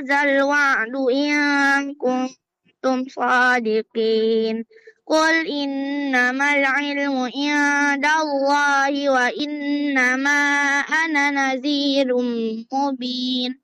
هذا الوعد إن كنتم صادقين قل إنما العلم عند الله وإنما أنا نذير مبين